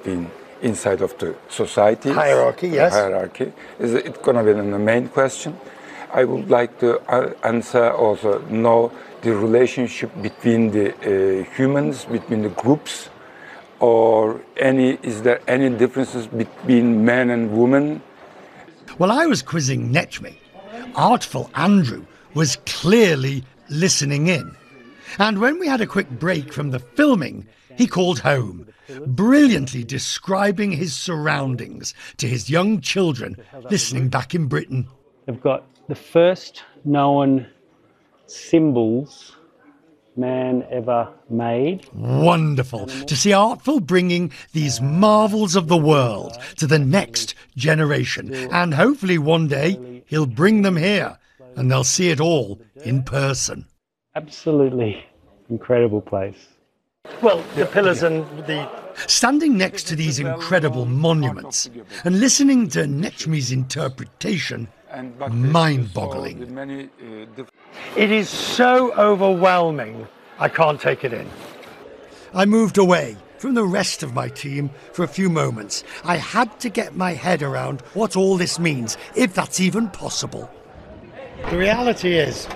inside of the society. Hierarchy, yes. Hierarchy. Is it going to be the main question? I would like to answer also know the relationship between the humans, between the groups, or is there any differences between men and women? Well, I was quizzing Nechmi. Artful Andrew was clearly listening in. And when we had a quick break from the filming, he called home, brilliantly describing his surroundings to his young children listening back in Britain. They've got the first known symbols man ever made. Wonderful to see Artful bringing these marvels of the world to the next generation. And hopefully one day he'll bring them here and they'll see it all in person. Absolutely incredible place. Well, the pillars and the... Standing next to these incredible monuments and listening to Nechmi's interpretation, mind-boggling. It is so overwhelming, I can't take it in. I moved away from the rest of my team for a few moments. I had to get my head around what all this means, if that's even possible. The reality is,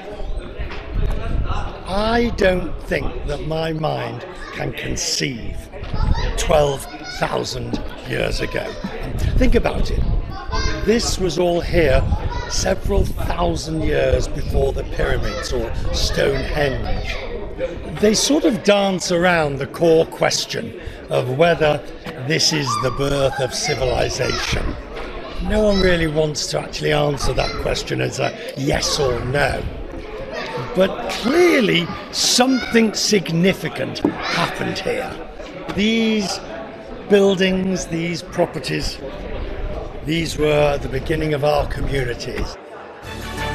I don't think that my mind can conceive 12,000 years ago. Think about it. This was all here several thousand years before the pyramids or Stonehenge. They sort of dance around the core question of whether this is the birth of civilization. No one really wants to actually answer that question as a yes or no. But clearly something significant happened here. These buildings, these properties, these were the beginning of our communities.